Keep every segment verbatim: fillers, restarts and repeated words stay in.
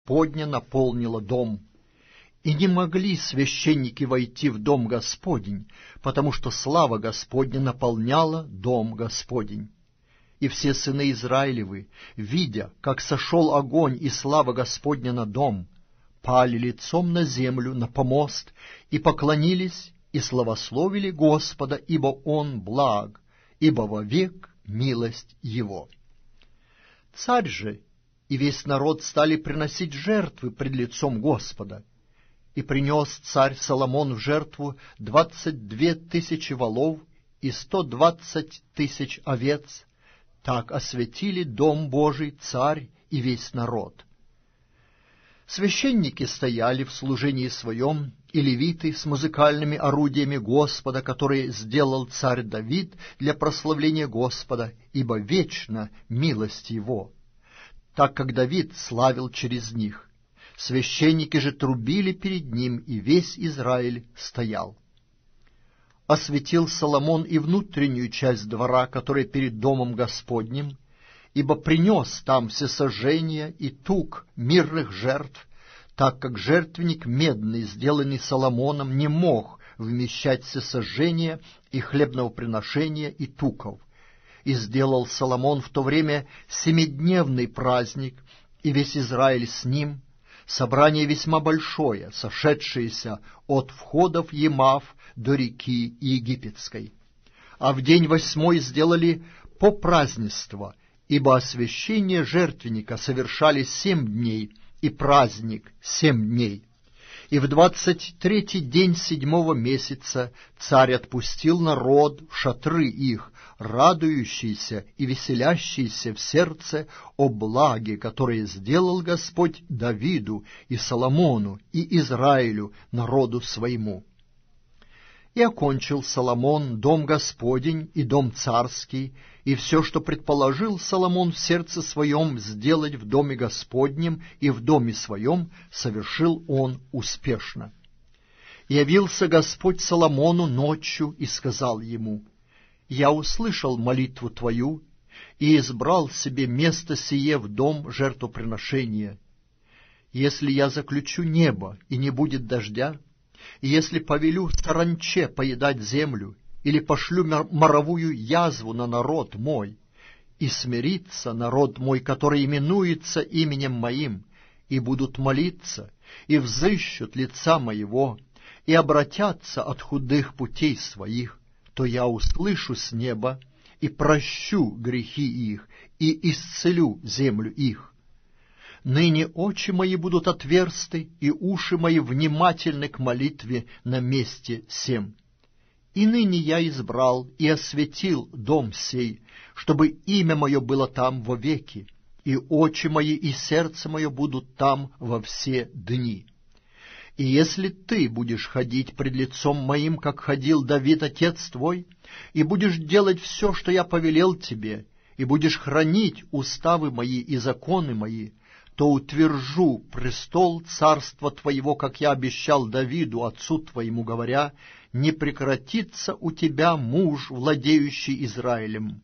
Господня наполнила дом. И не могли священники войти в дом Господень, потому что слава Господня наполняла дом Господень. И все сыны Израилевы, видя, как сошел огонь и слава Господня на дом, пали лицом на землю, на помост, и поклонились, и славословили Господа, ибо Он благ, ибо вовек милость Его. Царь же и весь народ стали приносить жертвы пред лицом Господа. И принес царь Соломон в жертву двадцать две тысячи волов и сто двадцать тысяч овец. Так осветили дом Божий царь и весь народ. Священники стояли в служении своем, и левиты с музыкальными орудиями Господа, которые сделал царь Давид для прославления Господа, ибо вечна милость его, так как Давид славил через них. Священники же трубили перед ним, и весь Израиль стоял. Осветил Соломон и внутреннюю часть двора, которая перед домом Господним, ибо принес там всесожжения и тук мирных жертв, так как жертвенник медный, сделанный Соломоном, не мог вмещать всесожжения и хлебного приношения и туков. И сделал Соломон в то время семидневный праздник, и весь Израиль с ним, собрание весьма большое, сошедшееся от входов Емав до реки Египетской. А в день восьмой сделали попразднество, ибо освящение жертвенника совершали семь дней, и праздник семь дней. И в двадцать третий день седьмого месяца царь отпустил народ в шатры их, радующийся и веселящийся в сердце о благе, которое сделал Господь Давиду и Соломону и Израилю, народу своему. И окончил Соломон дом Господень и дом царский, и все, что предположил Соломон в сердце своем сделать в доме Господнем и в доме своем, совершил он успешно. И явился Господь Соломону ночью и сказал ему: «Я услышал молитву твою и избрал себе место сие в дом жертвоприношения. Если я заключу небо, и не будет дождя, и если повелю саранче поедать землю, или пошлю моровую язву на народ мой, и смирится народ мой, который именуется именем моим, и будут молиться, и взыщут лица моего, и обратятся от худых путей своих, то я услышу с неба, и прощу грехи их, и исцелю землю их. Ныне очи мои будут отверсты, и уши мои внимательны к молитве на месте сем. И ныне я избрал и осветил дом сей, чтобы имя мое было там вовеки, и очи мои и сердце мое будут там во все дни. И если ты будешь ходить пред лицом моим, как ходил Давид, отец твой, и будешь делать все, что я повелел тебе, и будешь хранить уставы мои и законы мои, то утвержу престол царства твоего, как я обещал Давиду, отцу твоему, говоря: не прекратится у тебя муж, владеющий Израилем.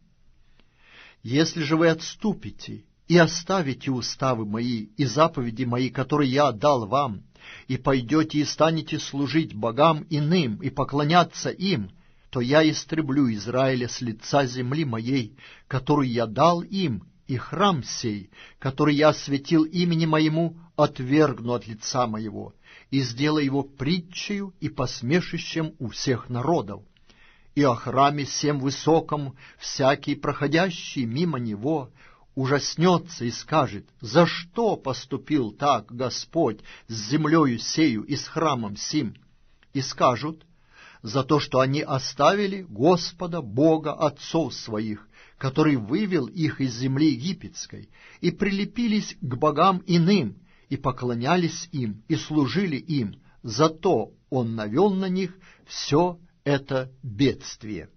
Если же вы отступите и оставите уставы мои и заповеди мои, которые я дал вам, и пойдете и станете служить богам иным и поклоняться им, то я истреблю Израиля с лица земли моей, которую я дал им, и храм сей, который я осветил имени моему, отвергну от лица моего, и сделаю его притчею и посмешищем у всех народов. И о храме сем высоком всякий, проходящий мимо него, ужаснется и скажет: за что поступил так Господь с землею сею и с храмом сим? И скажут: за то, что они оставили Господа, Бога отцов своих, который вывел их из земли египетской, и прилепились к богам иным, и поклонялись им, и служили им, зато Он навел на них все это бедствие».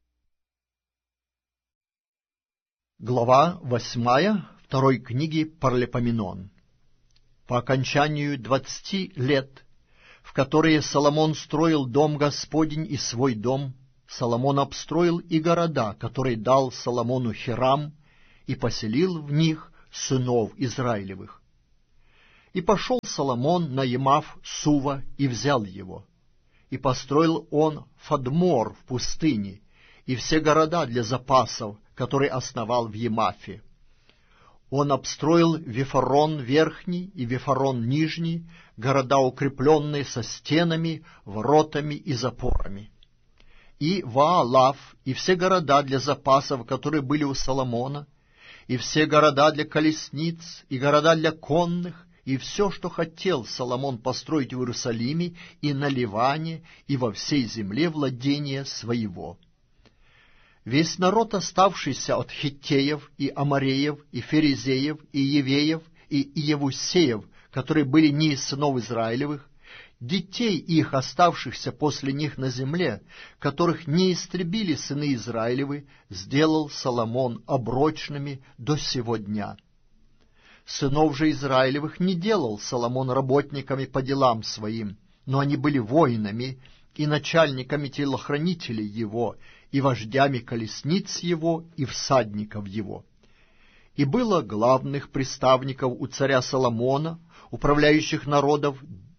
Глава восьмая второй книги Парлепоменон. По окончанию двадцати лет, в которые Соломон строил дом Господень и свой дом, Соломон обстроил и города, которые дал Соломону Хирам, и поселил в них сынов Израилевых. И пошел Соломон на Емав Сува и взял его. И построил он Фадмор в пустыне, и все города для запасов, которые основал в Емафе. Он обстроил Вифарон Верхний и Вифарон Нижний, города, укрепленные со стенами, воротами и запорами. И Ваалав, и все города для запасов, которые были у Соломона, и все города для колесниц, и города для конных, и все, что хотел Соломон построить в Иерусалиме и на Ливане, и во всей земле владения своего. Весь народ, оставшийся от хиттеев, и амореев, и ферезеев, и евеев, и иевусеев, которые были не из сынов Израилевых, детей их, оставшихся после них на земле, которых не истребили сыны Израилевы, сделал Соломон оброчными до сего дня. Сынов же Израилевых не делал Соломон работниками по делам своим, но они были воинами и начальниками телохранителей его, и вождями колесниц его, и всадников его. И было главных приставников у царя Соломона, управляющих народов,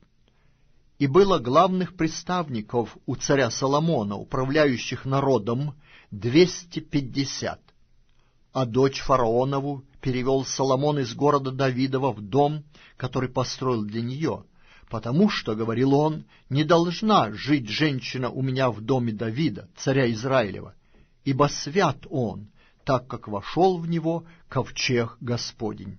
и было главных приставников у царя Соломона, управляющих народом, двести пятьдесят. А дочь фараонову перевел Соломон из города Давидова в дом, который построил для нее, потому что, говорил он, не должна жить женщина у меня в доме Давида, царя Израилева, ибо свят он, так как вошел в него ковчег Господень.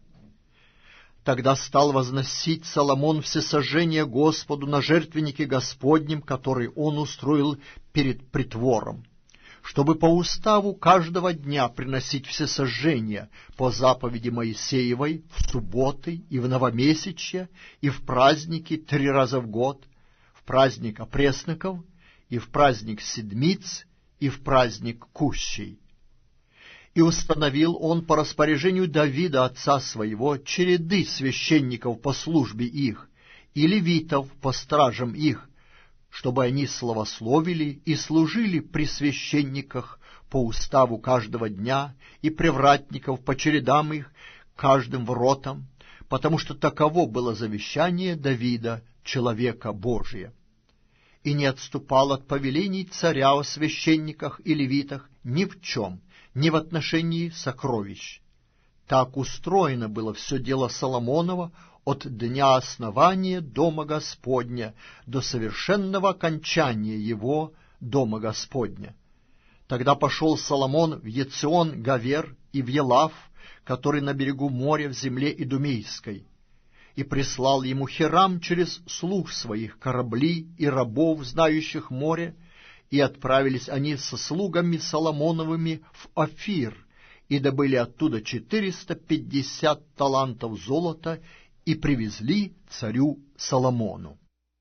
Тогда стал возносить Соломон всесожжение Господу на жертвеннике Господнем, который он устроил перед притвором, чтобы по уставу каждого дня приносить всесожжения по заповеди Моисеевой в субботы и в новомесячье, и в праздники три раза в год, в праздник опресноков, и в праздник седмиц, и в праздник кущей. И установил он по распоряжению Давида, отца своего, череды священников по службе их, и левитов по стражам их, чтобы они славословили и служили при священниках по уставу каждого дня, и привратников по чередам их, каждым воротам, потому что таково было завещание Давида, человека Божия. И не отступал от повелений царя о священниках и левитах ни в чем, ни в отношении сокровищ. Так устроено было все дело Соломонова от дня основания Дома Господня до совершенного окончания его Дома Господня. Тогда пошел Соломон в Ецион-Гавер и в Елав, который на берегу моря в земле Идумейской, и прислал ему Хирам через слуг своих корабли и рабов, знающих море, и отправились они со слугами Соломоновыми в Офир, и добыли оттуда четыреста пятьдесят талантов золота, и привезли царю Соломону.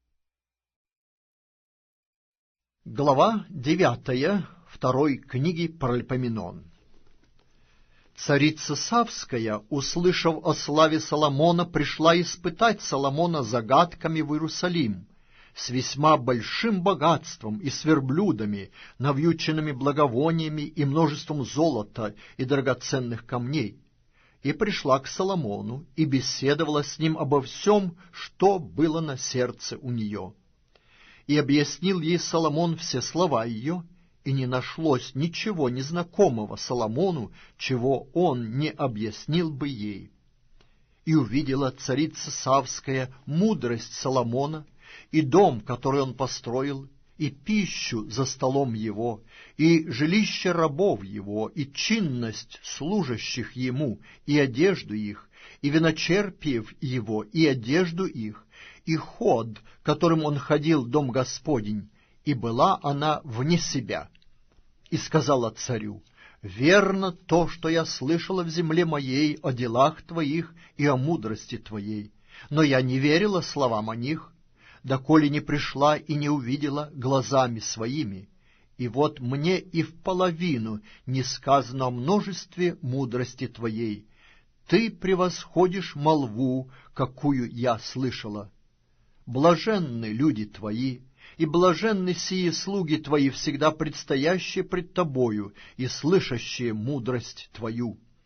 Глава девятая второй книги Паральпоменон. Царица Савская, услышав о славе Соломона, пришла испытать Соломона загадками в Иерусалим с весьма большим богатством и с верблюдами, навьюченными благовониями и множеством золота и драгоценных камней, и пришла к Соломону и беседовала с ним обо всем, что было на сердце у нее. И объяснил ей Соломон все слова ее, и не нашлось ничего незнакомого Соломону, чего он не объяснил бы ей. И увидела царица Савская мудрость Соломона, и дом, который он построил, и пищу за столом его, и жилище рабов его, и чинность служащих ему, и одежду их, и виночерпиев его, и одежду их, и ход, которым он ходил в дом Господень, и была она вне себя. И сказала царю: «Верно то, что я слышала в земле моей о делах твоих и о мудрости твоей, но я не верила словам о них, доколе не пришла и не увидела глазами своими, и вот мне и в половину не сказано о множестве мудрости твоей. Ты превосходишь молву, какую я слышала. Блаженны люди твои, и блаженны сии слуги твои, всегда предстоящие пред тобою и слышащие мудрость твою.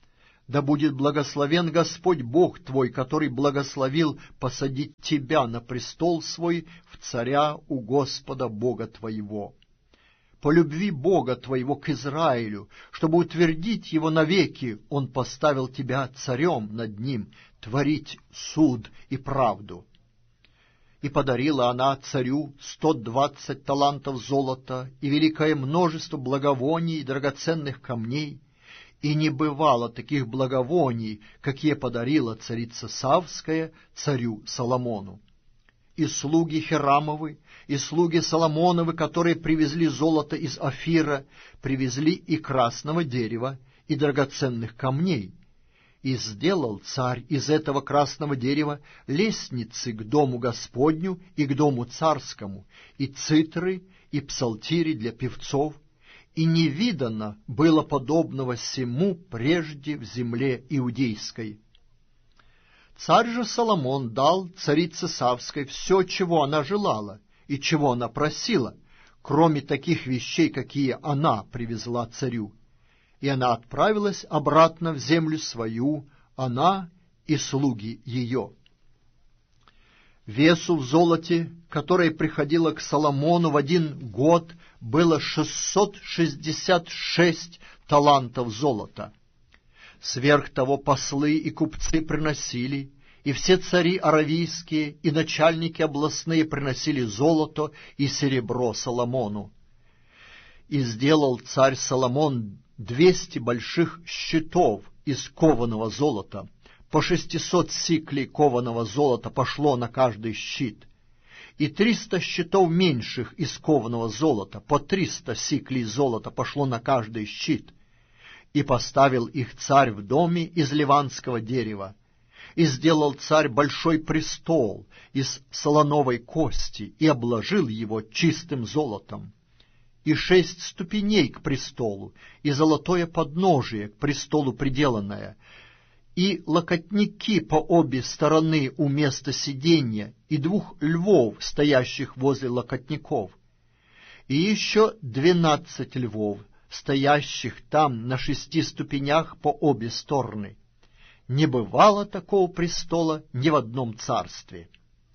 Да будет благословен Господь Бог твой, который благословил посадить тебя на престол свой в царя у Господа Бога твоего. По любви Бога твоего к Израилю, чтобы утвердить его навеки, Он поставил тебя царем над ним, творить суд и правду. И подарила она царю сто двадцать талантов золота и великое множество благовоний и драгоценных камней, и не бывало таких благовоний, какие подарила царица Савская царю Соломону. И слуги Хирамовы, и слуги Соломоновы, которые привезли золото из Офира, привезли и красного дерева, и драгоценных камней. И сделал царь из этого красного дерева лестницы к дому Господню и к дому царскому, и цитры, и псалтири для певцов, и не видано было подобного сему прежде в земле иудейской. Царь же Соломон дал царице Савской все, чего она желала и чего она просила, кроме таких вещей, какие она привезла царю. И она отправилась обратно в землю свою, она и слуги ее. Весу в золоте, которое приходило к Соломону в один год, было шестьсот шестьдесят шесть талантов золота. Сверх того послы и купцы приносили, и все цари аравийские и начальники областные приносили золото и серебро Соломону. И сделал царь Соломон двести больших щитов из кованого золота. По шестисот сиклей кованого золота пошло на каждый щит, и триста щитов меньших из кованого золота, по триста сиклей золота пошло на каждый щит. И поставил их царь в доме из ливанского дерева. И сделал царь большой престол из солоновой кости, и обложил его чистым золотом. И шесть ступеней к престолу, и золотое подножие к престолу приделанное, и локотники по обе стороны у места сиденья, и двух львов, стоящих возле локотников, и еще двенадцать львов, стоящих там на шести ступенях по обе стороны. Не бывало такого престола ни в одном царстве.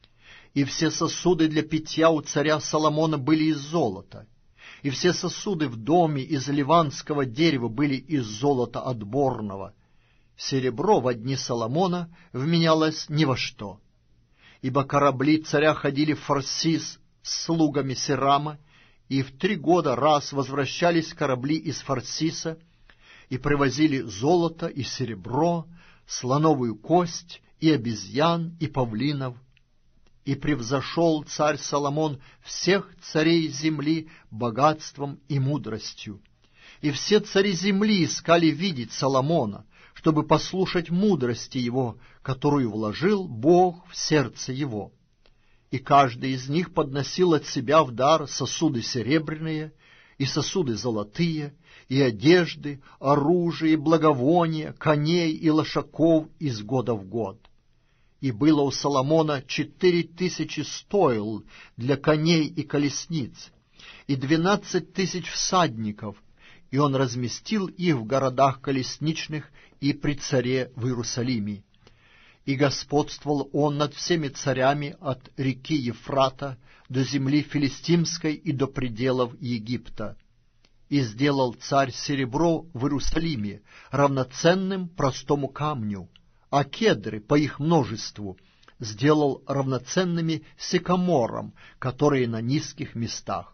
И все сосуды для питья у царя Соломона были из золота, и все сосуды в доме из ливанского дерева были из золота отборного. Серебро во дни Соломона вменялось ни во что. Ибо корабли царя ходили в Фарсис с слугами Сирама, и в три года раз возвращались корабли из Фарсиса, и привозили золото и серебро, слоновую кость, и обезьян, и павлинов. И превзошел царь Соломон всех царей земли богатством и мудростью. И все цари земли искали видеть Соломона, чтобы послушать мудрости его, которую вложил Бог в сердце его. И каждый из них подносил от себя в дар сосуды серебряные, и сосуды золотые, и одежды, оружие, благовония, коней и лошаков из года в год. И было у Соломона четыре тысячи стойл для коней и колесниц, и двенадцать тысяч всадников, и он разместил их в городах колесничных и при царе в Иерусалиме. И господствовал он над всеми царями от реки Ефрата до земли филистимской и до пределов Египта. И сделал царь серебро в Иерусалиме равноценным простому камню, а кедры по их множеству сделал равноценными сикаморам, которые на низких местах.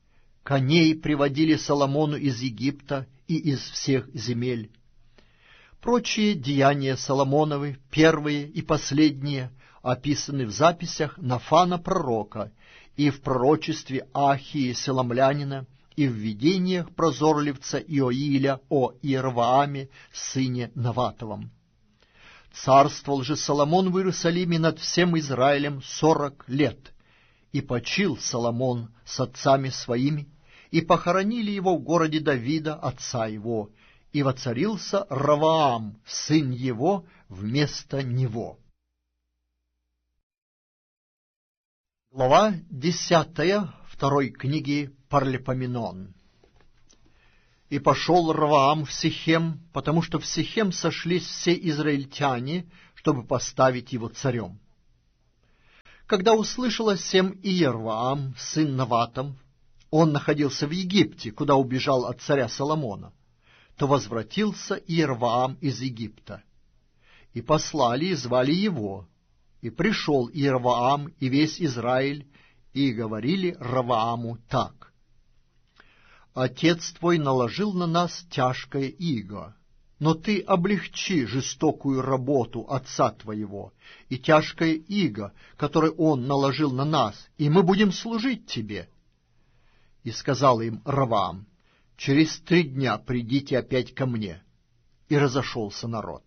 Коней приводили Соломону из Египта и из всех земель. Прочие деяния Соломоновы, первые и последние, описаны в записях Нафана пророка и в пророчестве Ахии Селамлянина и в видениях прозорливца Иоиля о Иервааме, сыне Наватовом. Царствовал же Соломон в Иерусалиме над всем Израилем сорок лет, и почил Соломон с отцами своими, и похоронили его в городе Давида, отца его, и воцарился Раваам, сын его, вместо него. Глава десятая второй книги Паралипоменон. И пошел Раваам в Сихем, потому что в Сихем сошлись все израильтяне, чтобы поставить его царем. Когда услышал о сем Иерваам, сын Наватов, он находился в Египте, куда убежал от царя Соломона, то возвратился Иерваам из Египта. И послали и звали его. И пришел Иерваам и весь Израиль, и говорили Равааму так: «Отец твой наложил на нас тяжкое иго, но ты облегчи жестокую работу отца твоего и тяжкое иго, которое он наложил на нас, и мы будем служить тебе». И сказал им Раваам: «Через три дня придите опять ко мне». И разошелся народ.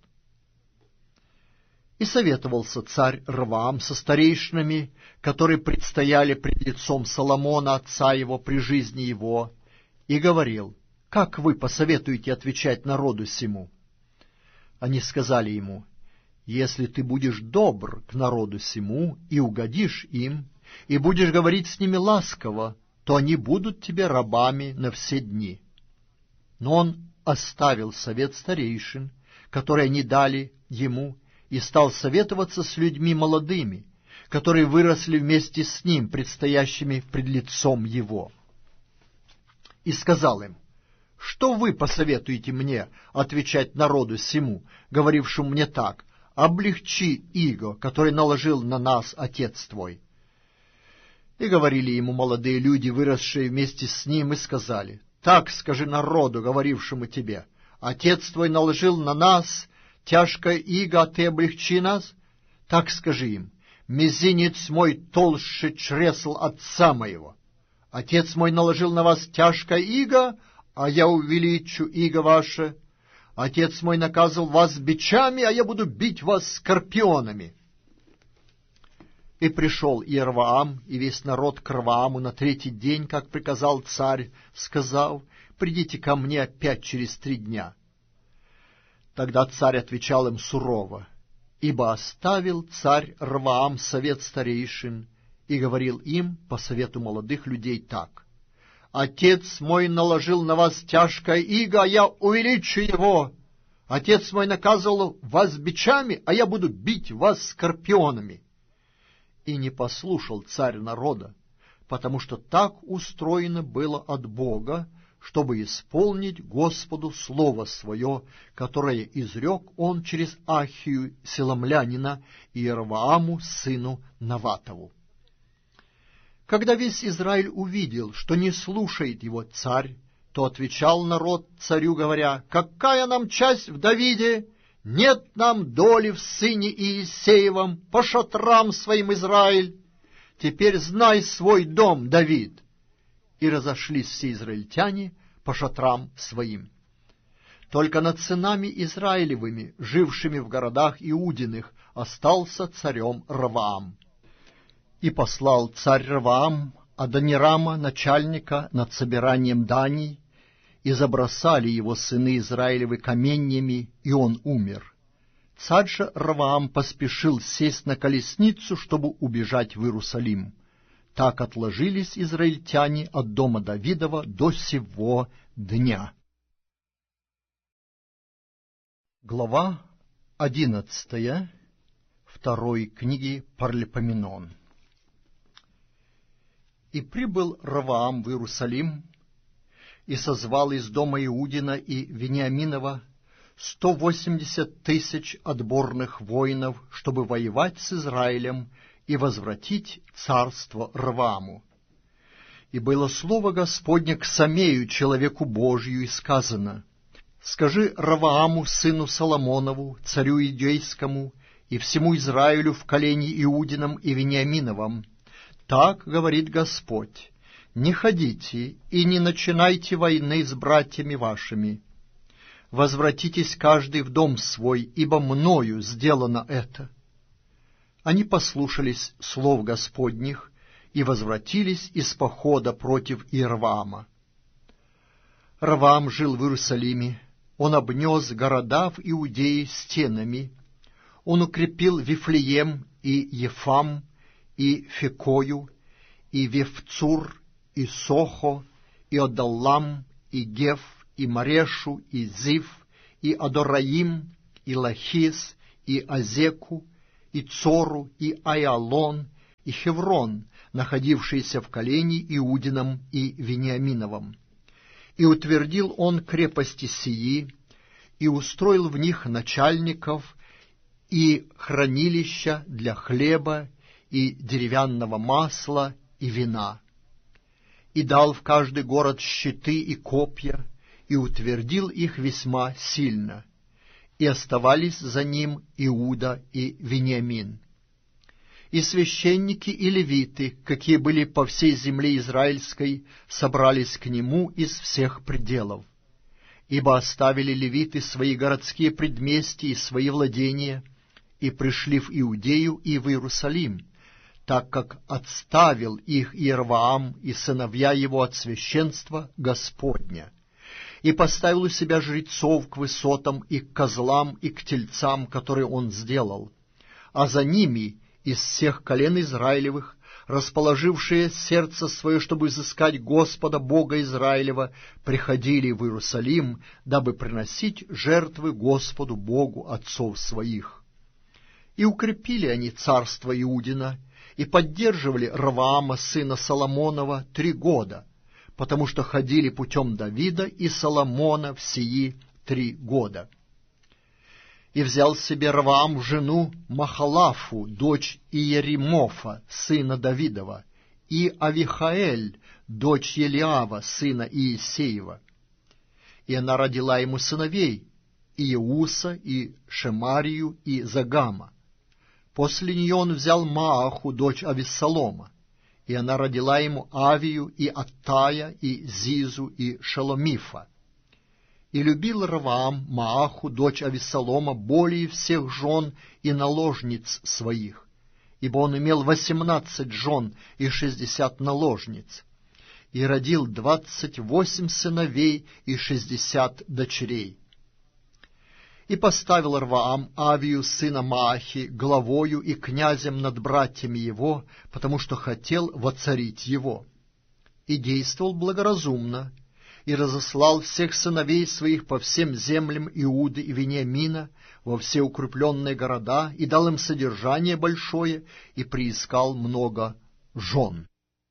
И советовался царь Раваам со старейшинами, которые предстояли пред лицом Соломона, отца его, при жизни его, и говорил: «Как вы посоветуете отвечать народу сему?» Они сказали ему: «Если ты будешь добр к народу сему и угодишь им, и будешь говорить с ними ласково, то они будут тебе рабами на все дни». Но он оставил совет старейшин, который они дали ему, и стал советоваться с людьми молодыми, которые выросли вместе с ним, предстоящими пред лицом его. И сказал им: «Что вы посоветуете мне отвечать народу сему, говорившему мне так: облегчи иго, который наложил на нас отец твой?» И говорили ему молодые люди, выросшие вместе с ним, и сказали: «Так скажи народу, говорившему тебе: отец твой наложил на нас тяжкое иго, а ты облегчи нас. Так скажи им: мизинец мой толще чресл отца моего. Отец мой наложил на вас тяжкое иго, а я увеличу иго ваше. Отец мой наказывал вас бичами, а я буду бить вас скорпионами». И пришел Иерваам и весь народ к Равааму на третий день, как приказал царь, сказав: «Придите ко мне опять через три дня». Тогда царь отвечал им сурово, ибо оставил царь Раваам совет старейшин и говорил им по совету молодых людей так: «Отец мой наложил на вас тяжкое иго, а я увеличу его. Отец мой наказывал вас бичами, а я буду бить вас скорпионами». И не послушал царь народа, потому что так устроено было от Бога, чтобы исполнить Господу слово свое, которое изрек он через Ахию селомлянина и Иервааму сыну Наватову. Когда весь Израиль увидел, что не слушает его царь, то отвечал народ царю, говоря: «Какая нам часть в Давиде? Нет нам доли в сыне Иисеевом, по шатрам своим, Израиль. Теперь знай свой дом, Давид». И разошлись все израильтяне по шатрам своим. Только над сынами Израилевыми, жившими в городах Иудиных, остался царем Раваам. И послал царь Раваам Адонирама, начальника над собиранием даний, и забросали его сыны Израилевы каменьями, и он умер. Царь же Раваам поспешил сесть на колесницу, чтобы убежать в Иерусалим. Так отложились израильтяне от дома Давидова до сего дня. Глава одиннадцатая второй книги Паралипоменон. И прибыл Раваам в Иерусалим, и созвал из дома Иудина и Вениаминова сто восемьдесят тысяч отборных воинов, чтобы воевать с Израилем и возвратить царство Равааму. И было слово Господне к Самею, человеку Божию, и сказано: «Скажи Равааму, сыну Соломонову, царю Идейскому, и всему Израилю в колене Иудином и Вениаминовом: так говорит Господь: не ходите и не начинайте войны с братьями вашими. Возвратитесь каждый в дом свой, ибо мною сделано это». Они послушались слов Господних и возвратились из похода против Иерваама. Раваам жил в Иерусалиме, он обнес города в Иудее стенами, он укрепил Вифлеем и Ефам, и Фекою, и Вевцур, и Сохо, и Одаллам, и Геф, и Марешу, и Зив, и Адораим, и Лахис, и Азеку, и Цору, и Айалон, и Хеврон, находившиеся в колене Иудином и Вениаминовом. И утвердил он крепости сии, и устроил в них начальников, и хранилища для хлеба, и деревянного масла, и вина. И дал в каждый город щиты и копья, и утвердил их весьма сильно, и оставались за ним Иуда и Вениамин. И священники и левиты, какие были по всей земле израильской, собрались к нему из всех пределов. Ибо оставили левиты свои городские предместья и свои владения, и пришли в Иудею и в Иерусалим, так как отставил их Иерваам и сыновья его от священства Господня, и поставил у себя жрецов к высотам и к козлам и к тельцам, которые он сделал, а за ними из всех колен Израилевых, расположившие сердце свое, чтобы изыскать Господа Бога Израилева, приходили в Иерусалим, дабы приносить жертвы Господу Богу отцов своих. И укрепили они царство Иудина, и поддерживали Раваама, сына Соломонова, три года, потому что ходили путем Давида и Соломона в сии три года. И взял себе Раваам жену Махалафу, дочь Иеремофа, сына Давидова, и Авихаэль, дочь Елиава, сына Иисеева. И она родила ему сыновей, Иеуса, и Шемарию, и Загама. После нее он взял Мааху, дочь Авессалома, и она родила ему Авию, и Аттая, и Зизу, и Шеломифа. И любил Раваам Мааху, дочь Авессалома, более всех жен и наложниц своих, ибо он имел восемнадцать жен и шестьдесят наложниц, и родил двадцать восемь сыновей и шестьдесят дочерей. И поставил Раваам Авию, сына Маахи, главою и князем над братьями его, потому что хотел воцарить его. И действовал благоразумно, и разослал всех сыновей своих по всем землям Иуды и Вениамина, во все укрепленные города, и дал им содержание большое, и приискал много жен.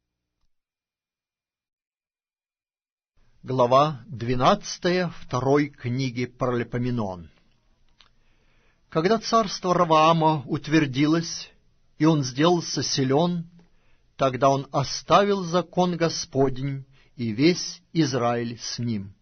Глава двенадцатая второй книги Паралипоменон. Когда царство Раваама утвердилось, и он сделался силен, тогда он оставил закон Господень, и весь Израиль с ним.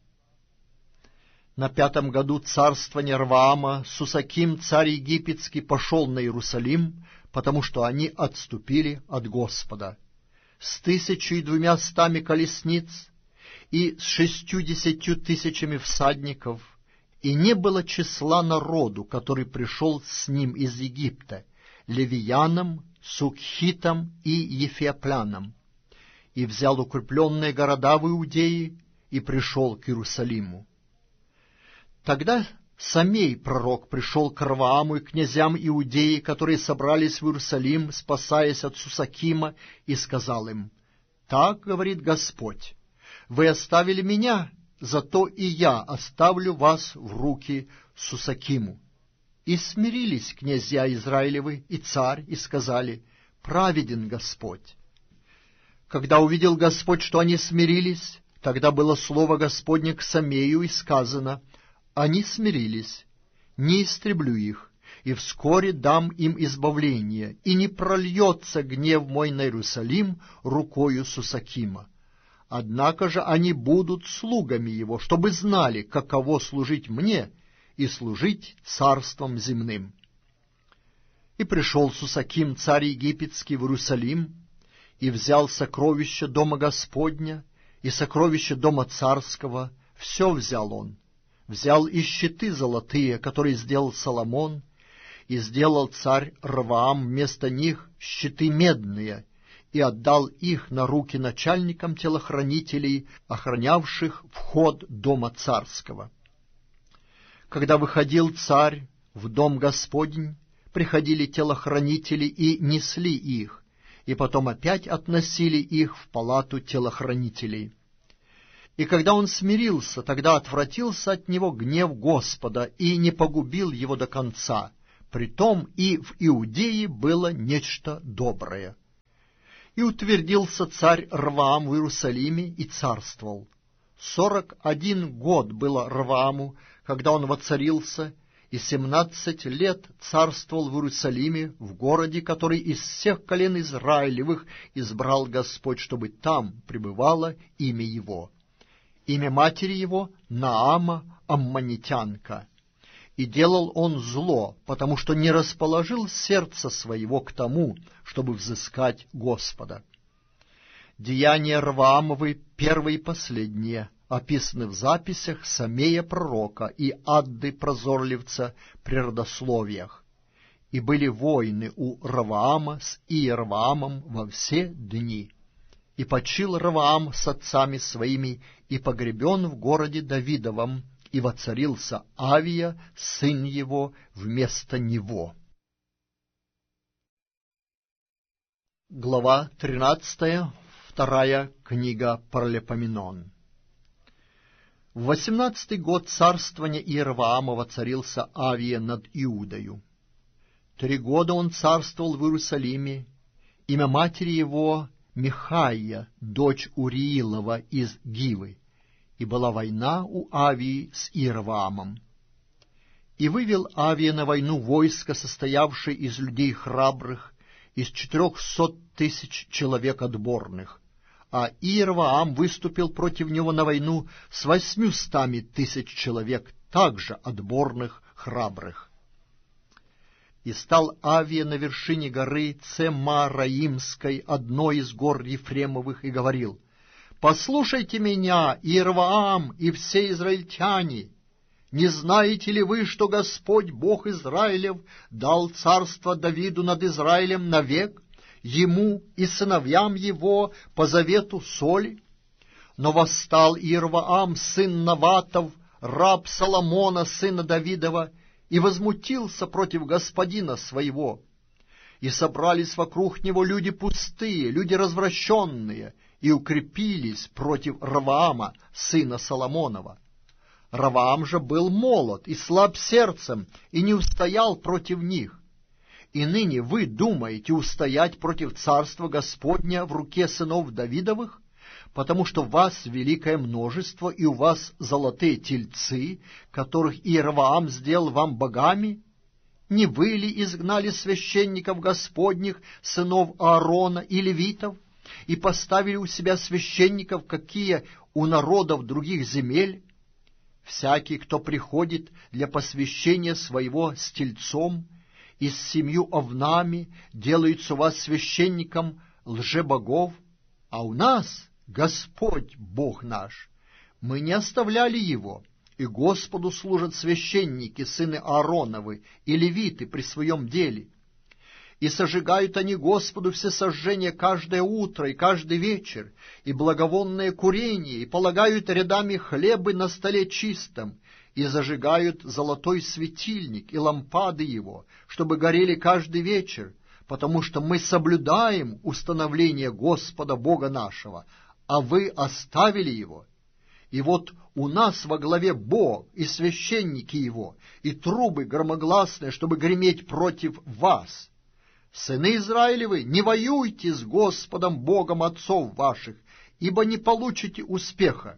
На пятом году царствования Раваама Сусаким, царь египетский, пошел на Иерусалим, потому что они отступили от Господа, с тысячей и двумя стами колесниц и с шестьюдесятью тысячами всадников, и не было числа народу, который пришел с ним из Египта, левиянам, сукхитам и ефиоплянам, и взял укрепленные города в Иудее, и пришел к Иерусалиму. Тогда Самей пророк пришел к Равааму и князям Иудеи, которые собрались в Иерусалим, спасаясь от Сусакима, и сказал им: «Так говорит Господь, вы оставили меня, зато и я оставлю вас в руки Сусакиму». И смирились князья Израилевы и царь, и сказали: «Праведен Господь». Когда увидел Господь, что они смирились, тогда было слово Господне к Самею, и сказано: «Они смирились, не истреблю их, и вскоре дам им избавление, и не прольется гнев мой на Иерусалим рукою Сусакима. Однако же они будут слугами его, чтобы знали, каково служить мне и служить царством земным». И пришел Сусаким, царь египетский, в Иерусалим, и взял сокровища дома Господня и сокровища дома царского, все взял он. Взял и щиты золотые, которые сделал Соломон, и сделал царь Раваам вместо них щиты медные, и отдал их на руки начальникам телохранителей, охранявших вход дома царского. Когда выходил царь в дом Господень, приходили телохранители и несли их, и потом опять относили их в палату телохранителей. И когда он смирился, тогда отвратился от него гнев Господа и не погубил его до конца. Притом и в Иудее было нечто доброе. И утвердился царь Ровоам в Иерусалиме и царствовал. Сорок один год было Ровоаму, когда он воцарился, и семнадцать лет царствовал в Иерусалиме, в городе, который из всех колен Израилевых избрал Господь, чтобы там пребывало имя его. Имя матери его — Наама, аммонитянка. И делал он зло, потому что не расположил сердце своего к тому, чтобы взыскать Господа. Деяния Ровоамовы, первые и последние, описаны в записях Самея пророка и Адды прозорливца при родословиях. И были войны у Ровоама с Иерваамом во все дни. И почил Ровоам с отцами своими, и погребен в городе Давидовом, и воцарился Авия, сын его, вместо него. Глава тринадцатая, вторая книга Паралипоменон. В восемнадцатый год царствования Иерваама воцарился Авия над Иудою. Три года он царствовал в Иерусалиме. Имя матери его Михаия, дочь Уриилова из Гивы. И была война у Авии с Иерваамом. И вывел Авия на войну войско, состоявшее из людей храбрых, из четырехсот тысяч человек отборных, а Иерваам выступил против него на войну с восьмистами тысяч человек, также отборных, храбрых. И стал Авия на вершине горы Цемараимской, одной из гор Ефремовых, и говорил: «Послушайте меня, Иерваам и все израильтяне! Не знаете ли вы, что Господь, Бог Израилев, дал царство Давиду над Израилем навек, ему и сыновьям его по завету соли? Но восстал Иерваам, сын Наватов, раб Соломона, сына Давидова, и возмутился против господина своего. И собрались вокруг него люди пустые, люди развращенные, и укрепились против Ровоама, сына Соломонова. Ровоам же был молод и слаб сердцем, и не устоял против них. И ныне вы думаете устоять против царства Господня в руке сынов Давидовых, потому что у вас великое множество, и у вас золотые тельцы, которых Иерваам сделал вам богами? Не вы ли изгнали священников Господних, сынов Аарона и левитов, и поставили у себя священников, какие у народов других земель? Всякий, кто приходит для посвящения своего с тельцом и с семью овнами, делается у вас священником лжебогов, а у нас Господь Бог наш. Мы не оставляли его, и Господу служат священники, сыны Аароновы и левиты при своем деле. И сожигают они Господу всесожжения каждое утро и каждый вечер, и благовонное курение, и полагают рядами хлебы на столе чистом, и зажигают золотой светильник и лампады его, чтобы горели каждый вечер, потому что мы соблюдаем установление Господа Бога нашего, а вы оставили его. И вот у нас во главе Бог и священники его, и трубы громогласные, чтобы греметь против вас. Сыны Израилевы, не воюйте с Господом Богом отцов ваших, ибо не получите успеха».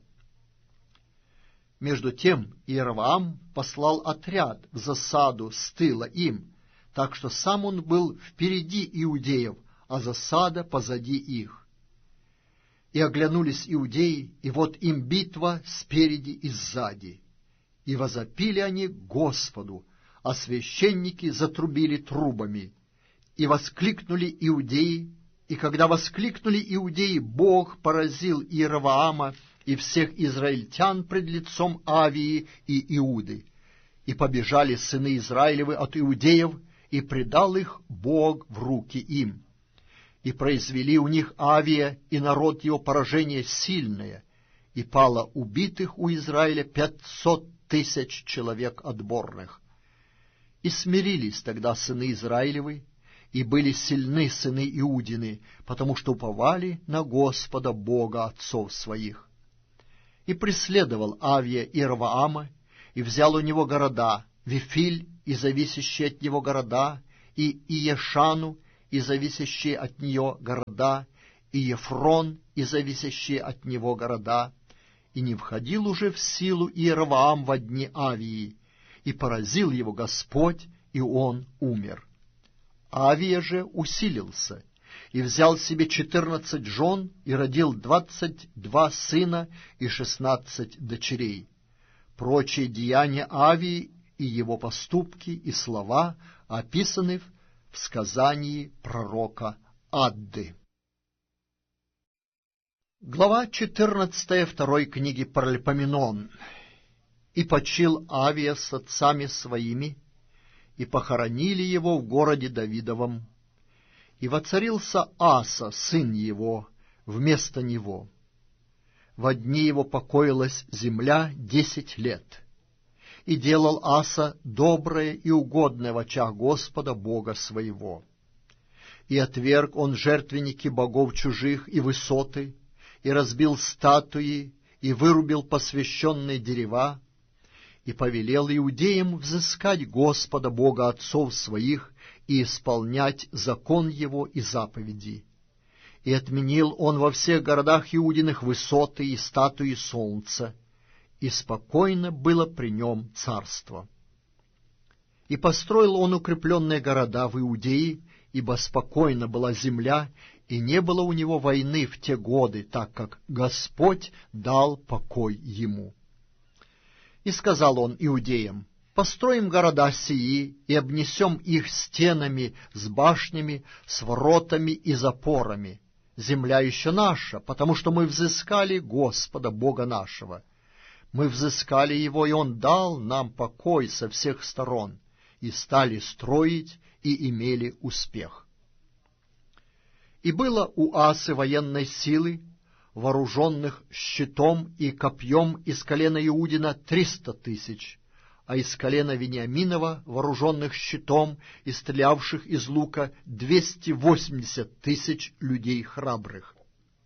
Между тем Иерваам послал отряд в засаду с тыла им, так что сам он был впереди иудеев, а засада позади их. И оглянулись иудеи, и вот им битва спереди и сзади. И возопили они Господу, а священники затрубили трубами. И воскликнули иудеи, и когда воскликнули иудеи, Бог поразил Иерваама и всех израильтян пред лицом Авии и Иуды. И побежали сыны Израилевы от иудеев, и предал их Бог в руки им. И произвели у них Авия и народ его поражение сильное, и пало убитых у Израиля пятьсот тысяч человек отборных. И смирились тогда сыны Израилевы, и были сильны сыны Иудины, потому что уповали на Господа Бога отцов своих. И преследовал Авия Иерваама, и взял у него города, Вифиль и зависящие от него города, и Иешану и зависящие от нее города, и Ефрон и зависящие от него города. И не входил уже в силу Иерваам во дни Авии, и поразил его Господь, и он умер. Авия же усилился, и взял себе четырнадцать жен, и родил двадцать два сына и шестнадцать дочерей. Прочие деяния Авии и его поступки и слова описаны в сказании пророка Адды. Глава четырнадцатая второй книги Паралипоменон. «И почил Авия с отцами своими, и похоронили его в городе Давидовом. И воцарился Аса, сын его, вместо него. Во дни его покоилась земля десять лет. И делал Аса доброе и угодное в очах Господа Бога своего. И отверг он жертвенники богов чужих и высоты, и разбил статуи, и вырубил посвященные дерева, и повелел иудеям взыскать Господа Бога отцов своих и исполнять закон его и заповеди. И отменил он во всех городах Иудиных высоты и статуи солнца, и спокойно было при нем царство. И построил он укрепленные города в Иудее, ибо спокойна была земля, и не было у него войны в те годы, так как Господь дал покой ему. И сказал он иудеям: построим города сии и обнесем их стенами с башнями, с воротами и запорами. Земля еще наша, потому что мы взыскали Господа Бога нашего. Мы взыскали его, и он дал нам покой со всех сторон, и стали строить, и имели успех. И было у Асы военной силы, вооруженных щитом и копьем из колена Иудина триста тысяч, а из колена Вениаминова, вооруженных щитом и стрелявших из лука, двести восемьдесят тысяч людей храбрых.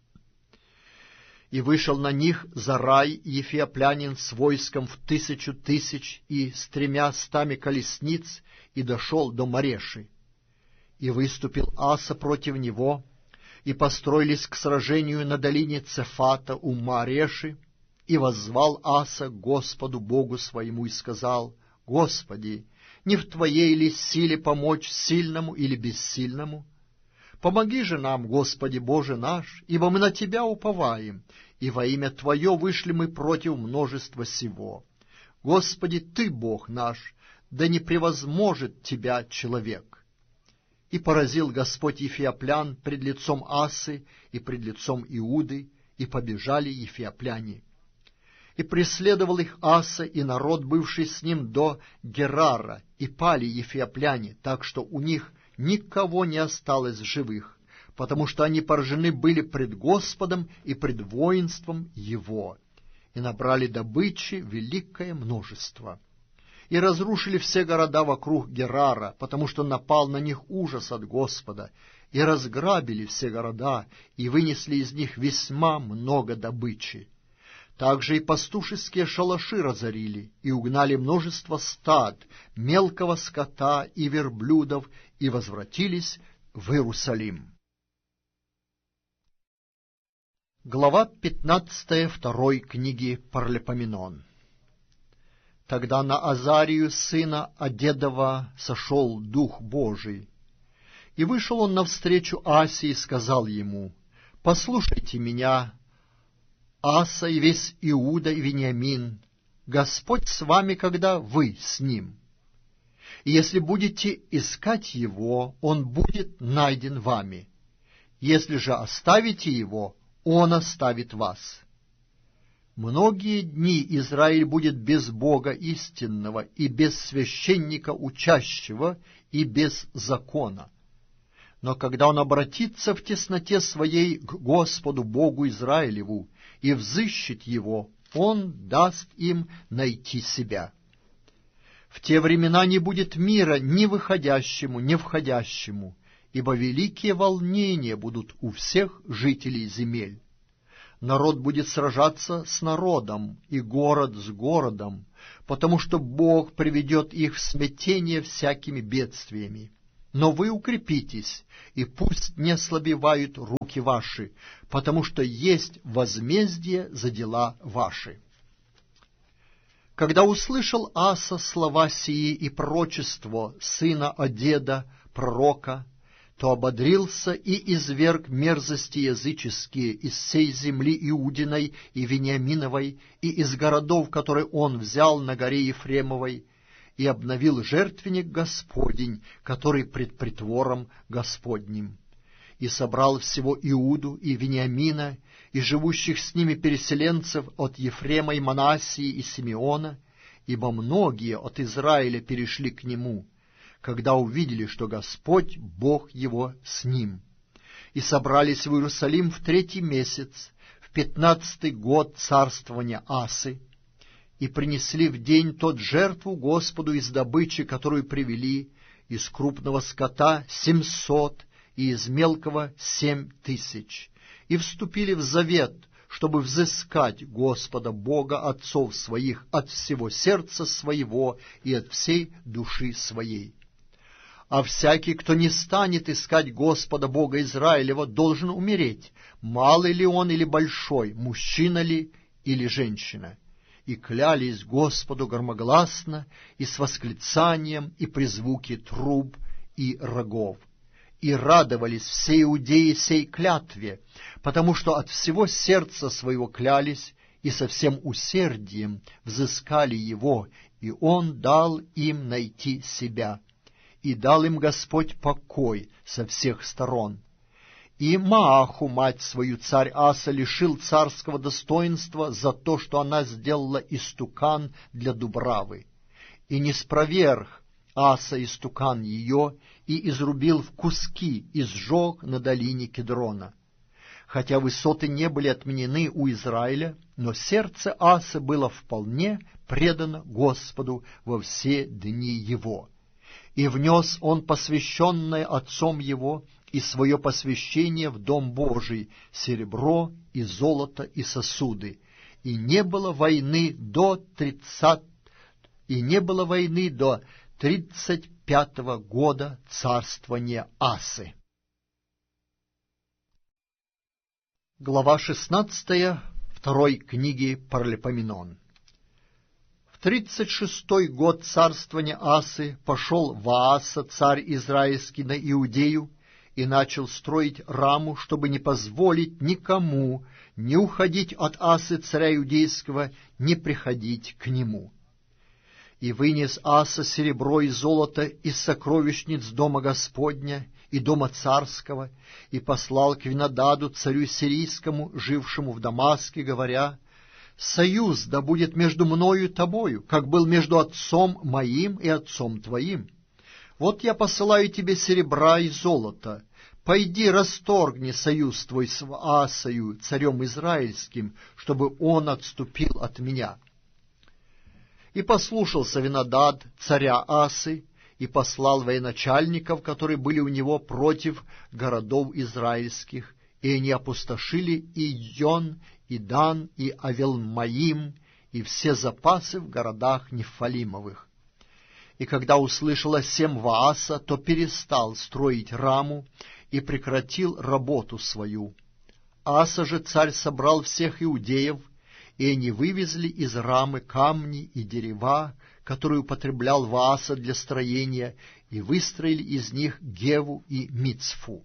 И вышел на них Зарай ефиоплянин с войском в тысячу тысяч и с тремя стами колесниц, и дошел до Мареши. И выступил Аса против него, и построились к сражению на долине Цефата у Мареши, и воззвал Аса к Господу Богу своему и сказал: «Господи, не в Твоей ли силе помочь сильному или бессильному? Помоги же нам, Господи Боже наш, ибо мы на Тебя уповаем, и во имя Твое вышли мы против множества сего. Господи, Ты Бог наш, да не превозможет Тебя человек». И поразил Господь ефиоплян пред лицом Асы и пред лицом Иуды, и побежали ефиопляне. И преследовал их Аса и народ, бывший с ним, до Герара, и пали ефиопляне, так что у них никого не осталось живых, потому что они поражены были пред Господом и пред воинством Его, и набрали добычи великое множество. И разрушили все города вокруг Герара, потому что напал на них ужас от Господа, и разграбили все города, и вынесли из них весьма много добычи. Также и пастушеские шалаши разорили, и угнали множество стад, мелкого скота и верблюдов, и возвратились в Иерусалим. Глава пятнадцатая второй книги Паралипоменон. Тогда на Азарию, сына Адедова, сошел Дух Божий. И вышел он навстречу Асе и сказал ему: «Послушайте меня, Аса и весь Иуда и Вениамин, Господь с вами, когда вы с ним. И если будете искать его, он будет найден вами. Если же оставите его, он оставит вас. Многие дни Израиль будет без Бога истинного, и без священника учащего, и без закона. Но когда он обратится в тесноте своей к Господу Богу Израилеву и взыщет его, он даст им найти себя. В те времена не будет мира ни выходящему, ни входящему, ибо великие волнения будут у всех жителей земель. Народ будет сражаться с народом, и город с городом, потому что Бог приведет их в смятение всякими бедствиями. Но вы укрепитесь, и пусть не ослабевают руки ваши, потому что есть возмездие за дела ваши». Когда услышал Аса слова сии и пророчество сына Одеда, пророка, то ободрился и изверг мерзости языческие из сей земли Иудиной и Вениаминовой, и из городов, которые он взял на горе Ефремовой, и обновил жертвенник Господень, который пред притвором Господним. И собрал всего Иуду и Вениамина, и живущих с ними переселенцев от Ефрема и Манассии и Симеона, ибо многие от Израиля перешли к нему, когда увидели, что Господь, Бог его, с ним. И собрались в Иерусалим в третий месяц, в пятнадцатый год царствования Асы, и принесли в день тот жертву Господу из добычи, которую привели, из крупного скота семьсот, и из мелкого семь тысяч, и вступили в завет, чтобы взыскать Господа Бога отцов своих от всего сердца своего и от всей души своей. А всякий, кто не станет искать Господа Бога Израилева, должен умереть, малый ли он или большой, мужчина ли или женщина. И клялись Господу громогласно и с восклицанием и при звуке труб и рогов. И радовались все иудеи сей клятве, потому что от всего сердца своего клялись и со всем усердием взыскали его, и он дал им найти себя. И дал им Господь покой со всех сторон. И Мааху, мать свою, царь Аса лишил царского достоинства за то, что она сделала истукан для дубравы. И не спроверг Аса истукан ее, и изрубил в куски, и сжег на долине Кедрона. Хотя высоты не были отменены у Израиля, но сердце Асы было вполне предано Господу во все дни его. И внес он посвященное отцом его и свое посвящение в дом Божий, серебро и золото и сосуды. И не было войны до тридцать, и не было войны до тридцать пятого года царствования Асы. Глава шестнадцатая второй книги Паралипоменон. В тридцать шестой год царствования Асы пошел Вааса, царь израильский, на Иудею и начал строить Раму, чтобы не позволить никому не уходить от Асы, царя иудейского, не приходить к нему. И вынес Аса серебро и золото из сокровищниц дома Господня и дома царского, и послал к Винодаду, царю сирийскому, жившему в Дамаске, говоря: «Союз да будет между мною и тобою, как был между отцом моим и отцом твоим. Вот я посылаю тебе серебра и золото. Пойди, расторгни союз твой с Асою, царем израильским, чтобы он отступил от меня». И послушался Винодад, царя Асы, и послал военачальников, которые были у него, против городов израильских, и они опустошили и Йон, и Дан, и Авелмаим, и все запасы в городах Нефалимовых. И когда услышала сем Вааса, то перестал строить Раму и прекратил работу свою. Аса же царь собрал всех иудеев, и они вывезли из Рамы камни и дерева, которые употреблял Вааса для строения, и выстроили из них Геву и Мицфу.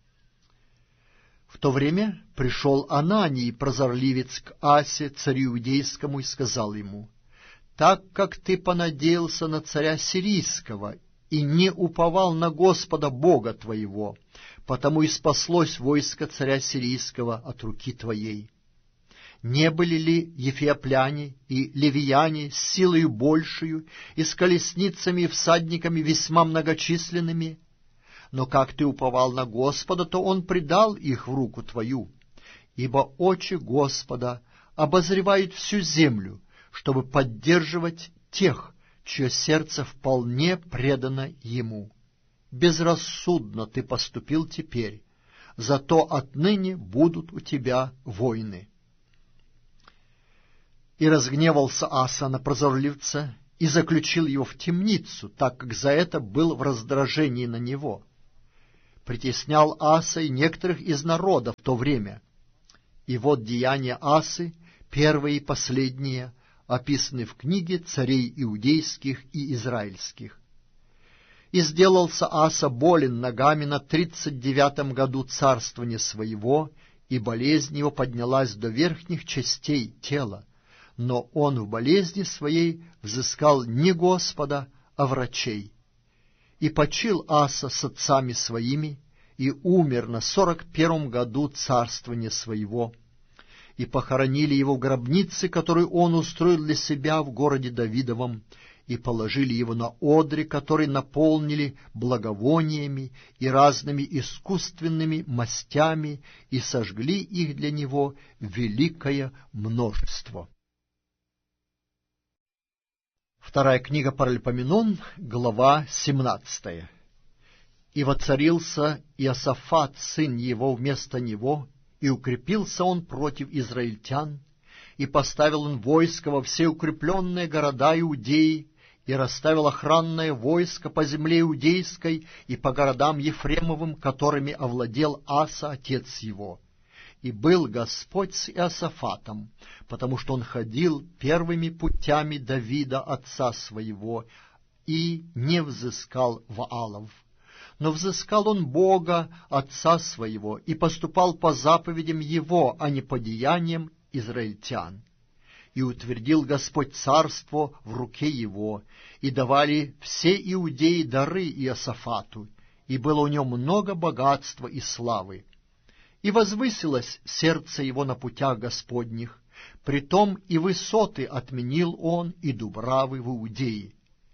В то время пришел Ананий, прозорливец, к Асе, царю иудейскому, и сказал ему: «Так как ты понадеялся на царя сирийского и не уповал на Господа Бога твоего, потому и спаслось войско царя сирийского от руки твоей. Не были ли ефиопляне и ливияне с силою большую и с колесницами и всадниками весьма многочисленными? Но как ты уповал на Господа, то Он предал их в руку твою. Ибо очи Господа обозревают всю землю, чтобы поддерживать тех, чье сердце вполне предано Ему. Безрассудно ты поступил теперь, зато отныне будут у тебя войны». И разгневался Аса на прозорливца и заключил его в темницу, так как за это был в раздражении на него. Притеснял Аса и некоторых из народа в то время. И вот деяния Асы, первые и последние, описаны в книге царей иудейских и израильских. И сделался Аса болен ногами на тридцать девятом году царствования своего, и болезнь его поднялась до верхних частей тела. Но он в болезни своей взыскал не Господа, а врачей. И почил Аса с отцами своими, и умер на сорок первом году царствования своего. И похоронили его в гробнице, которую он устроил для себя в городе Давидовом, и положили его на одре, который наполнили благовониями и разными искусственными мастями, и сожгли их для него великое множество. Вторая книга Паралипоменон, глава семнадцатая. «И воцарился Иосафат, сын его, вместо него, и укрепился он против израильтян, и поставил он войско во все укрепленные города Иудеи, и расставил охранное войско по земле иудейской и по городам Ефремовым, которыми овладел Аса, отец его. И был Господь с Иосафатом, потому что он ходил первыми путями Давида, отца своего, и не взыскал Ваалов. Но взыскал он Бога, отца своего, и поступал по заповедям его, а не по деяниям израильтян. И утвердил Господь царство в руке его, и давали все иудеи дары Иосафату, и было у него много богатства и славы. И возвысилось сердце его на путях Господних, притом и высоты отменил он, и дубравы в Иудее.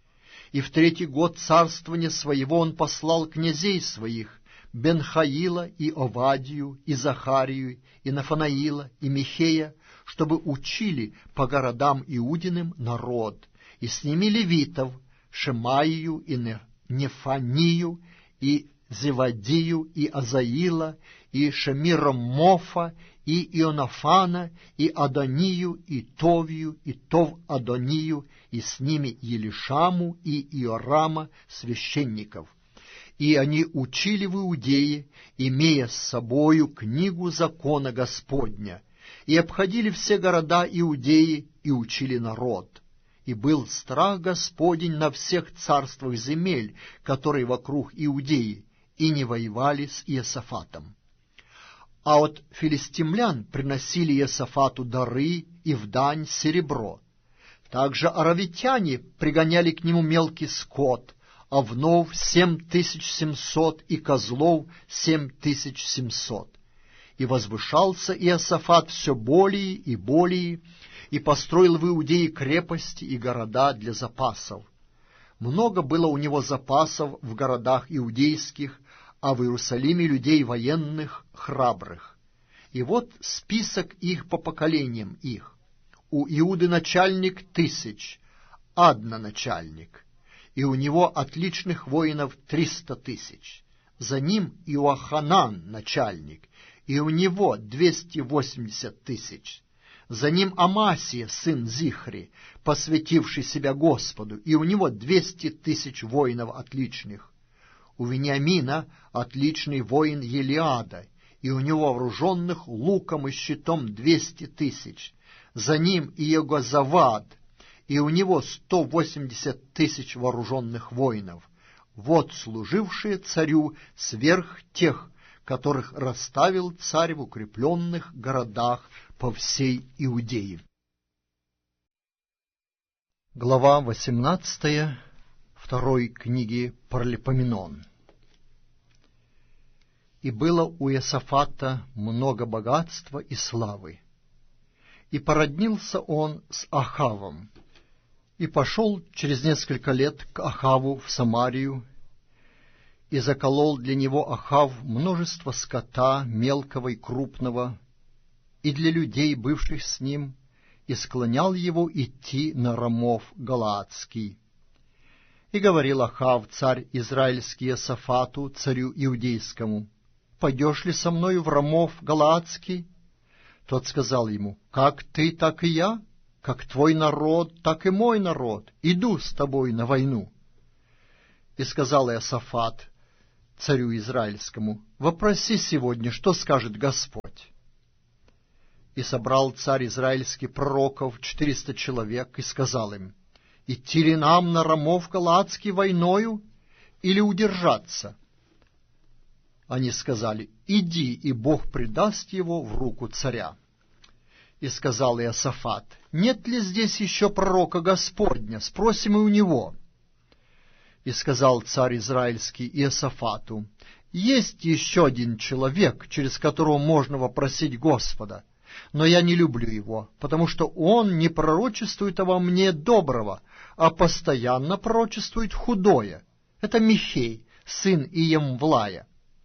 И в третий год царствования своего он послал князей своих, Бенхаила и Овадию, и Захарию, и Нафанаила, и Михея, чтобы учили по городам Иудиным народ, и с ними левитов, Шемаию, и Нефанию, и Зевадию, и Азаила, и Шемиромофа, и Ионафана, и Адонию, и Товию, и Тов-Адонию, и с ними Елишаму и Иорама, священников. И они учили в Иудее, имея с собою книгу закона Господня, и обходили все города Иудеи, и учили народ. И был страх Господень на всех царствах земель, которые вокруг Иудеи, и не воевали с Иосафатом. А от филистимлян приносили Иосафату дары и в дань серебро. Также аравитяне пригоняли к нему мелкий скот, овнов семь тысяч семьсот и козлов семь тысяч семьсот. И возвышался Иосафат все более и более, и построил в Иудее крепости и города для запасов. Много было у него запасов в городах иудейских, а в Иерусалиме людей военных, храбрых. И вот список их по поколениям их. У Иуды начальник тысяч, Адна начальник, и у него отличных воинов триста тысяч. За ним Иоаханан начальник, и у него двести восемьдесят тысяч. За ним Амасия, сын Зихри, посвятивший себя Господу, и у него двести тысяч воинов отличных. У Вениамина отличный воин Елиада, и у него вооруженных луком и щитом двести тысяч. За ним Иегозавад, и у него сто восемьдесят тысяч вооруженных воинов. Вот служившие царю сверх тех, которых расставил царь в укрепленных городах по всей Иудее. Глава восемнадцатая второй книги Паралипоменон. И было у Иосафата много богатства и славы. И породнился он с Ахавом, и пошел через несколько лет к Ахаву в Самарию, и заколол для него Ахав множество скота, мелкого и крупного, и для людей, бывших с ним, и склонял его идти на Рамов Галаадский. И говорил Ахав, царь израильский, Иосафату, царю иудейскому: «Пойдешь ли со мною в Рамов Галаадский?» Тот сказал ему: «Как ты, так и я». как твой народ, так и мой народ, иду с тобой на войну. И сказал Иосафат царю израильскому: вопроси сегодня, что скажет Господь. И собрал царь израильский пророков четыреста человек, и сказал им: идти ли нам на Рамов Галаадский войною, или удержаться? Они сказали: иди, и Бог предаст его в руку царя. И сказал Иосафат: нет ли здесь еще пророка Господня? Спросим и у него. И сказал царь израильский Иосафату: есть еще один человек, через которого можно вопросить Господа, но я не люблю его, потому что он не пророчествует обо мне доброго, а постоянно пророчествует худое. Это Михей, сын Иемвлая.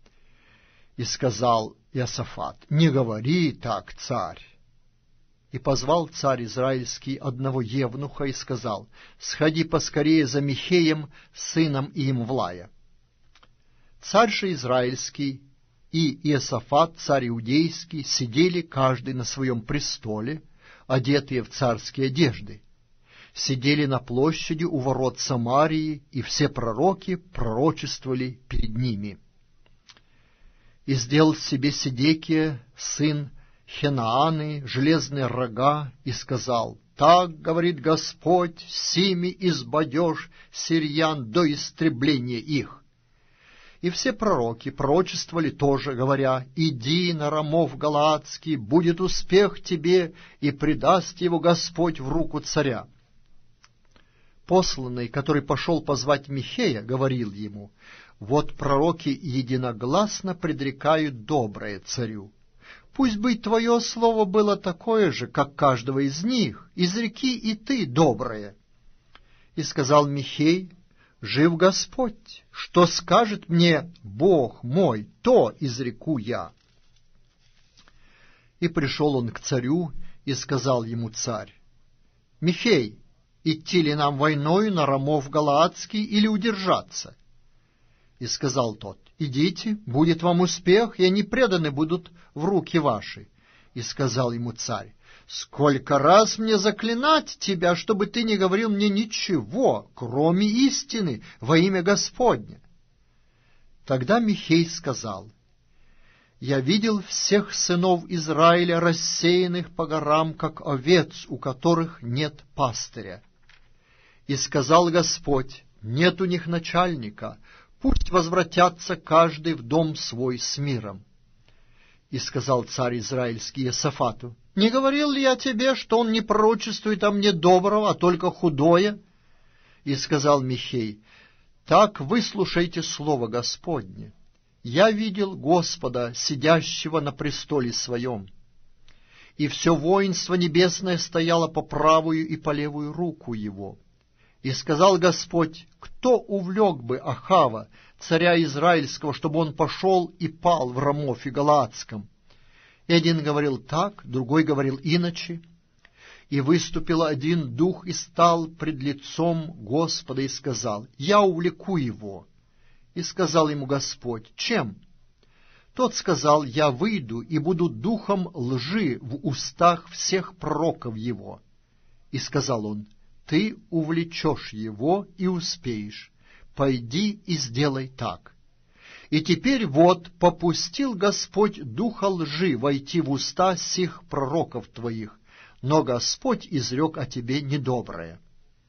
И сказал Иосафат: не говори так, царь. И позвал царь израильский одного евнуха и сказал: сходи поскорее за Михеем, сыном Иемвлая. Царь же израильский и Иосафат, царь иудейский, сидели каждый на своем престоле, одетые в царские одежды. Сидели на площади у ворот Самарии, и все пророки пророчествовали перед ними. И сделал себе Седекия, сын Хенааны, железные рога, и сказал: так говорит Господь, сими избадешь сириян до истребления их. И все пророки пророчествовали тоже, говоря: иди на Рамов Галаадский, будет успех тебе, и предаст его Господь в руку царя. Посланный, который пошел позвать Михея, говорил ему: вот пророки единогласно предрекают доброе царю. Пусть бы твое слово было такое же, как каждого из них, изреки и ты доброе. И сказал Михей: жив Господь, что скажет мне Бог мой, то изреку я. И пришел он к царю, и сказал ему царь: Михей, идти ли нам войною на Рамов Галаадский или удержаться? И сказал тот: идите, будет вам успех, и они преданы будут в руки ваши. И сказал ему царь: сколько раз мне заклинать тебя, чтобы ты не говорил мне ничего, кроме истины, во имя Господне? Тогда Михей сказал: я видел всех сынов Израиля, рассеянных по горам, как овец, у которых нет пастыря. И сказал Господь: нет у них начальника, пусть возвратятся каждый в дом свой с миром. И сказал царь израильский Иосафату: не говорил ли я тебе, что он не пророчествует о мне доброго, а только худое? И сказал Михей: так выслушайте слово Господне. Я видел Господа, сидящего на престоле своем, и все воинство небесное стояло по правую и по левую руку его. И сказал Господь: кто увлек бы Ахава, царя израильского, чтобы он пошел и пал в Рамофе Галаадском? И один говорил так, другой говорил иначе. И выступил один дух и стал пред лицом Господа и сказал: я увлеку его. И сказал ему Господь: чем? Тот сказал: я выйду и буду духом лжи в устах всех пророков его. И сказал он: ты увлечешь его и успеешь. Пойди и сделай так. И теперь вот попустил Господь духа лжи войти в уста сих пророков твоих, но Господь изрек о тебе недоброе.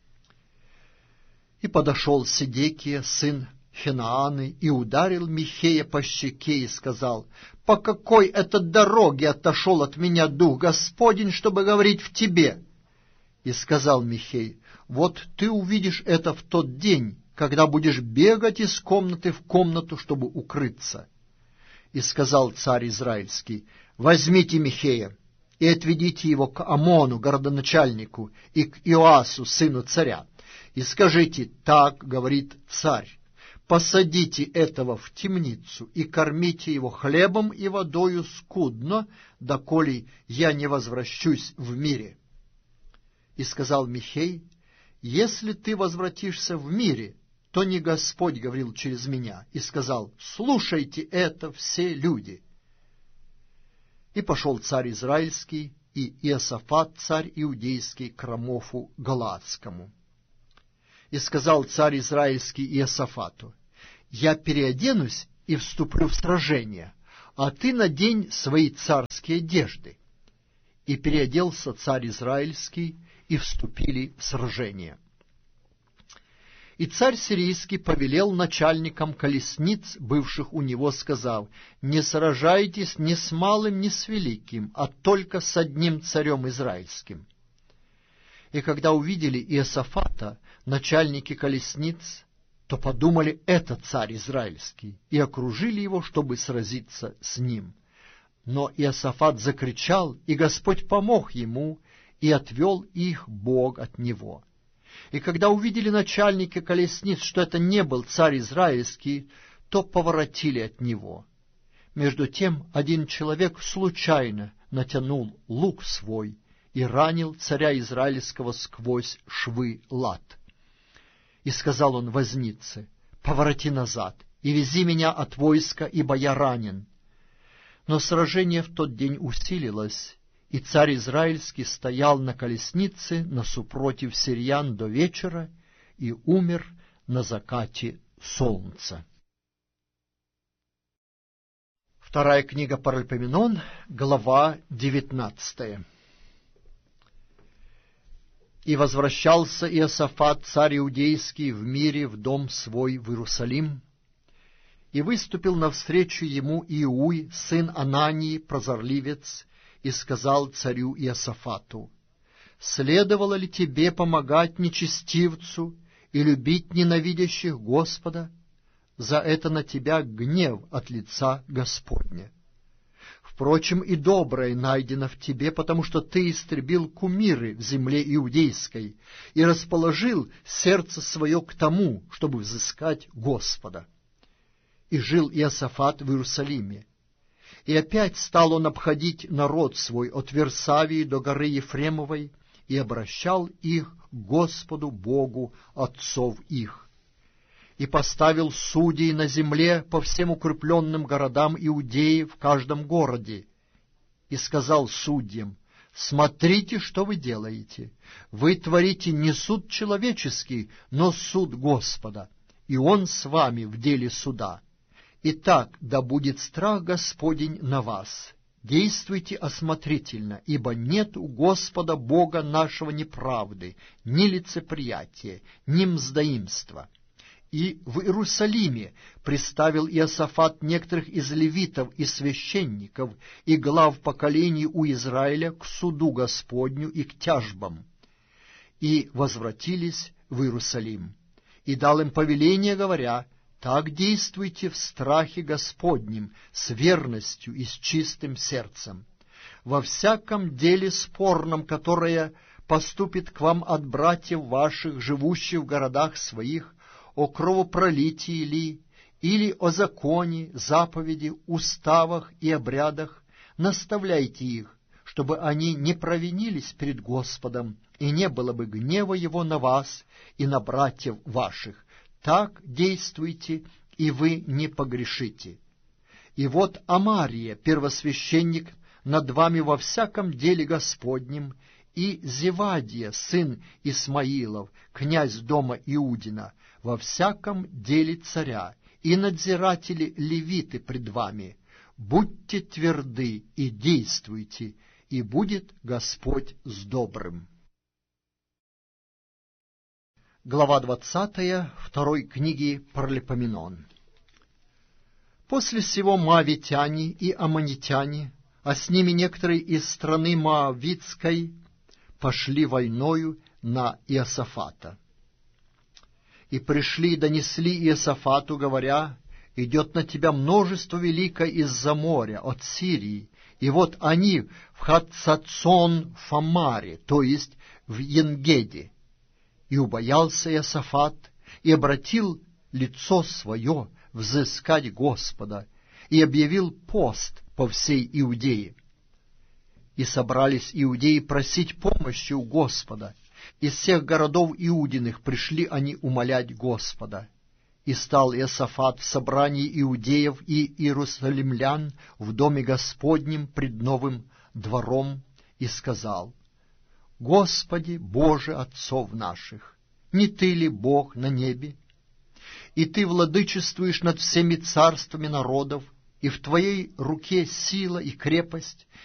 И подошел Седекия, сын Хенааны, и ударил Михея по щеке и сказал: по какой это дороге отошел от меня дух Господень, чтобы говорить в тебе? И сказал Михей: вот ты увидишь это в тот день, когда будешь бегать из комнаты в комнату, чтобы укрыться. И сказал царь израильский: возьмите Михея и отведите его к Амону, городоначальнику, и к Иоасу, сыну царя, и скажите: так говорит царь, посадите этого в темницу и кормите его хлебом и водою скудно, доколе я не возвращусь в мире. И сказал Михей: если ты возвратишься в мире, то не Господь говорил через меня. И сказал: слушайте это все люди. И пошел царь израильский и Иосафат, царь иудейский, к Рамофу Галаадскому. И сказал царь израильский Иосафату: «Я переоденусь и вступлю в сражение, а ты надень свои царские одежды». И переоделся царь израильский, и вступили в сражение. И царь сирийский повелел начальникам колесниц, бывших у него, сказав: «Не сражайтесь ни с малым, ни с великим, а только с одним царем израильским». И когда увидели Иосафата, начальники колесниц, то подумали: это царь израильский, и окружили его, чтобы сразиться с ним. Но Иосафат закричал, и Господь помог ему, и отвел их Бог от него. И когда увидели начальники колесниц, что это не был царь израильский, то поворотили от него. Между тем один человек случайно натянул лук свой и ранил царя израильского сквозь швы лат. И сказал он вознице: «Повороти назад и вези меня от войска, ибо я ранен». Но сражение в тот день усилилось, и царь израильский стоял на колеснице насупротив сириян до вечера и умер на закате солнца. Вторая книга Паралипоменон, глава девятнадцатая. «И возвращался Иосафат, царь иудейский, в мире в дом свой в Иерусалим, и выступил навстречу ему Иуй, сын Анании, прозорливец, и сказал царю Иосафату: «Следовало ли тебе помогать нечестивцу и любить ненавидящих Господа? За это на тебя гнев от лица Господня. Впрочем, и доброе найдено в тебе, потому что ты истребил кумиры в земле иудейской и расположил сердце свое к тому, чтобы взыскать Господа». И жил Иосафат в Иерусалиме. И опять стал он обходить народ свой от Версавии до горы Ефремовой и обращал их к Господу Богу отцов их. И поставил судей на земле по всем укрепленным городам Иудеи в каждом городе. И сказал судьям: «Смотрите, что вы делаете. Вы творите не суд человеческий, но суд Господа, и Он с вами в деле суда. Итак, да будет страх Господень на вас. Действуйте осмотрительно, ибо нет у Господа Бога нашего неправды, ни лицеприятия, ни мздоимства». И в Иерусалиме приставил Иосафат некоторых из левитов и священников и глав поколений у Израиля к суду Господню и к тяжбам. И возвратились в Иерусалим. И дал им повеление, говоря: «Так действуйте в страхе Господнем, с верностью и с чистым сердцем. Во всяком деле спорном, которое поступит к вам от братьев ваших, живущих в городах своих, о кровопролитии ли, или о законе, заповеди, уставах и обрядах, наставляйте их, чтобы они не провинились перед Господом, и не было бы гнева Его на вас и на братьев ваших. Так действуйте, и вы не погрешите. И вот Амария, первосвященник, над вами во всяком деле Господнем, и Зевадия, сын Исмаилов, князь дома Иудина, во всяком деле царя, и надзиратели левиты пред вами. Будьте тверды и действуйте, и будет Господь с добрым». Глава двадцатая второй книги Паралипоменон. После сего моавитяне и аммонитяне, а с ними некоторые из страны Моавитской, пошли войною на Иосафата. И пришли и донесли Иосафату, говоря: «Идет на тебя множество великое из-за моря, от Сирии, и вот они в Хацацон-Фамаре, то есть в Енгеде». И убоялся Иосафат, и обратил лицо свое взыскать Господа, и объявил пост по всей Иудее. И собрались иудеи просить помощи у Господа. Из всех городов Иудиных пришли они умолять Господа. И стал Иосафат в собрании иудеев и иерусалимлян в доме Господнем пред новым двором, и сказал: «Господи, Боже отцов наших, не Ты ли Бог на небе? И Ты владычествуешь над всеми царствами народов, и в Твоей руке сила и крепость,